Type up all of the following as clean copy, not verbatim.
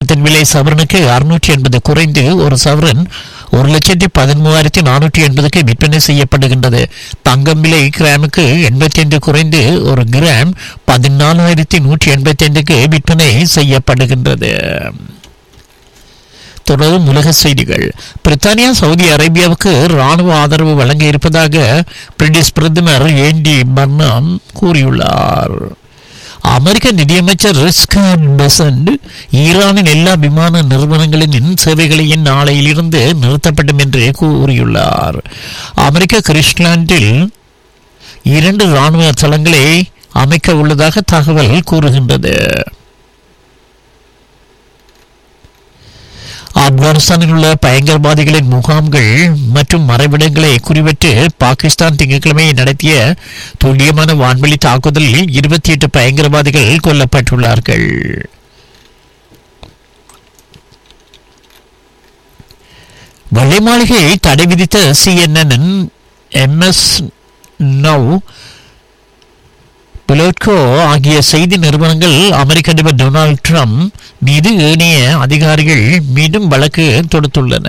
தங்கத்தின் விலை சவரனுக்கு 680 குறைந்து ஒரு சவரன் 1,13,480க்கு விற்பனை செய்யப்படுகின்றது. தங்கம் விலை கிராமுக்கு 85 குறைந்து ஒரு கிராம் 14,185க்கு விற்பனை செய்யப்படுகின்றது. தொடரும் உலக செய்திகள். பிரித்தானியா சவுதி அரேபியாவுக்கு ராணுவ ஆதரவு வழங்க இருப்பதாக பிரிட்டிஷ் பிரதமர் ஏண்டி பர்னம் கூறியுள்ளார். அமெரிக்க நிதியமைச்சர் ஸ்காட் பெசன்ட் ஈரானின் எல்லா விமான நிறுவனங்களின் சேவைகளையும் நாளையிலிருந்து நிறுத்தப்படும் என்று கூறியுள்ளார். அமெரிக்க கிரீன்லாந்தில் 2 ராணுவ தளங்களை அமைக்க உள்ளதாக தகவல் கூறுகின்றது. ஆப்கானிஸ்தானில் உள்ள பயங்கரவாதிகளின் முகாம்கள் மற்றும் மறைவிடங்களை குறிவிட்டு பாகிஸ்தான் திங்கட்கிழமை நடத்திய துல்லியமான வான்வெளி தாக்குதலில் 28 பயங்கரவாதிகள் கொல்லப்பட்டுள்ளார்கள். வெள்ளை மாளிகையை தடை விதித்த CNN, MS Now, பிலோட்கோ ஆகிய செய்தி நிறுவனங்கள் அமெரிக்க அதிபர் டொனால்ட் ட்ரம்ப் மீது ஏனைய அதிகாரிகள் மீண்டும் வழக்கு தொடுத்துள்ளன.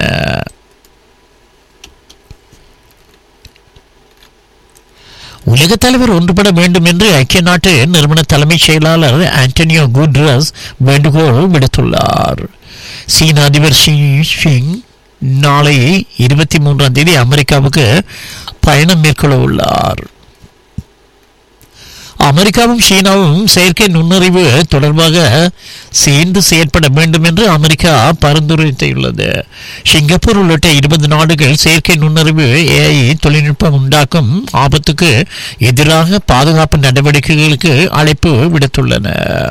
உலக தலைவர் ஒன்றுபட வேண்டும் என்று ஐக்கிய நாட்டு நிறுவன தலைமைச் செயலாளர் ஆண்டனியோ குட்ரஸ் வேண்டுகோள் விடுத்துள்ளார். சீன அதிபர் ஷி ஜின்பிங் நாளை 23ஆம் தேதி அமெரிக்காவுக்கு பயணம் மேற்கொள்ள உள்ளார். அமெரிக்காவும் சீனாவும் செயற்கை நுண்ணறிவு தொடர்பாக சேர்ந்து செயற்பட வேண்டும் என்று அமெரிக்கா பரிந்துரைத்துள்ளது. சிங்கப்பூர் உள்ளிட்ட 20 நாடுகள் செயற்கை நுண்ணறிவு AI தொழில்நுட்பம் உண்டாக்கும் ஆபத்துக்கு எதிராக பாதுகாப்பு நடவடிக்கைகளுக்கு அழைப்பு விடுத்துள்ளன.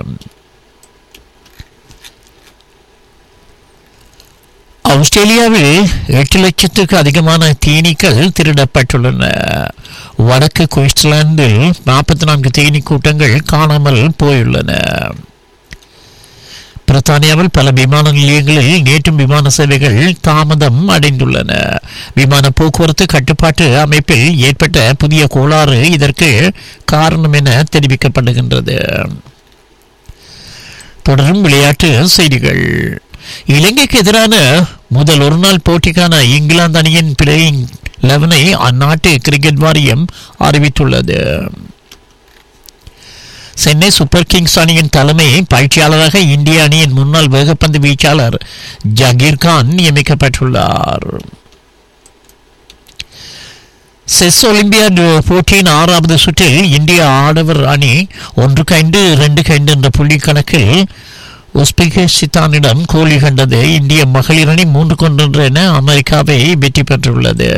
ஆஸ்திரேலியாவில் 8 லட்சத்துக்கு அதிகமான தேனீக்கள் திருடப்பட்டுள்ளன. வடக்கு குயின்ஸ்லாந்தில் 44 தேனீ கூட்டங்கள் காணாமல் போயுள்ளன. பிரித்தானியாவில் பல விமான நிலையங்களில் நேற்றும் விமான சேவைகள் தாமதம் அடைந்துள்ளன. விமான போக்குவரத்து கட்டுப்பாட்டு அமைப்பில் ஏற்பட்ட புதிய கோளாறு இதற்கு காரணம் என தெரிவிக்கப்படுகின்றது. தொடரும் விளையாட்டு செய்திகள். இலங்கைக்கு எதிரான முதல் ஒருநாள் போட்டிக்கான இங்கிலாந்து அணியின் பிளேயிங் 11-ஐ அந்நாட்டு கிரிக்கெட் வாரியம் அறிவித்துள்ளது. சென்னை சூப்பர் கிங்ஸ் அணியின் தலைமை பயிற்சியாளராக இந்திய அணியின் முன்னாள் வேகப்பந்து வீச்சாளர் ஜகீர் கான் நியமிக்கப்பட்டுள்ளார். செஸ் ஒலிம்பியாட் போட்டியின் 6வது சுற்றில் இந்திய ஆடவர் அணி 1-5, 2-5 என்ற புள்ளி கணக்கில் உஸ்பெகிஸ்தானிடம் கோலி கண்டது. இந்திய மகளிர் அணி 3-1 என அமெரிக்காவை வெற்றி பெற்றுள்ளது.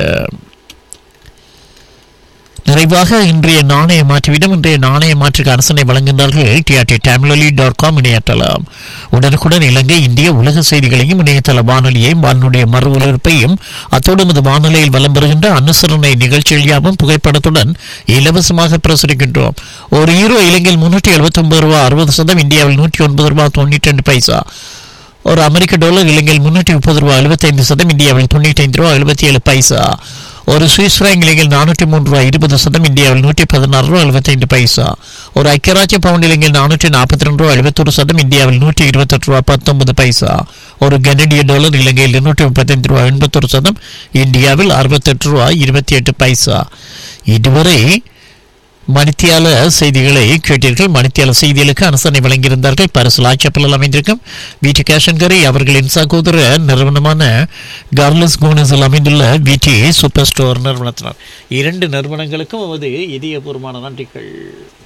நிறைவாக இன்றைய நாணய மாற்றுவிடம். இன்றைய நாணய மாற்றுக்கு அரசனை வழங்குகின்றார்கள் TRT-Tamiloli.com இணையதளம். உடனுக்குடன் இலங்கை இந்திய உலக செய்திகளையும் இணையதள வானொலியையும் வானொலிய மறு ஒலிபரப்பையும் அத்தோடு நமது வானொலியில் வலம் பெறுகின்ற அனுசரணை நிகழ்ச்சிகள் யாவும் புகைப்படத்துடன் இலவசமாக பிரசுரிக்கின்றோம். ஒரு யூரோ இலங்கையில் 379 ரூபா 60 சதம், இந்தியாவில் 109 ரூபா 92 பைசா. ஒரு அமெரிக்க டாலர் இலங்கையில் 330 ரூபா 75 சதம், இந்தியாவில் 95 ரூபா 77 பைசா. ஒரு சுவிஸ் பிராங்க் இலங்கையில் 403 ரூபா 20 சதம், இந்தியாவில் 116 ரூபா 75 பைசா. ஒரு ஐக்கியராஜ்ய பவுண்ட் இலங்கையில் 442 ரூபா 71 சதம், இந்தியாவில் 128 ரூபா 19 பைசா. ஒரு கனடிய டாலர் இலங்கையில் 235 ரூபா 81 சதம், இந்தியாவில் 68 ரூபா 28 பைசா. இதுவரை மணித்தியால செய்திகளை கேட்டீர்கள். மணித்தியால செய்திகளுக்கு அனுசரணை வழங்கியிருந்தார்கள் பரிசல் ஆட்சப்பலில் அமைந்திருக்கும் வீட்டு கேஷன்கரை அவர்களின் சகோதர நிறுவனமான கார்லஸ் கோனஸில் அமைந்துள்ள வீட்டி சூப்பர் ஸ்டோர் நிறுவனத்தினர். 2 நிறுவனங்களுக்கும் அது இதயபூர்வமான நன்றிகள்.